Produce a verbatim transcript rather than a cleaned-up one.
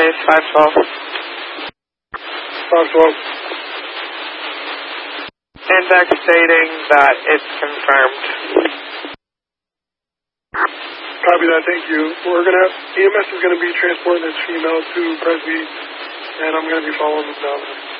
base five twelve. five twelve. Index stating that it's confirmed. Copy that, thank you. We're gonna, E M S is gonna be transporting this female to Presby, and I'm gonna be following them down there.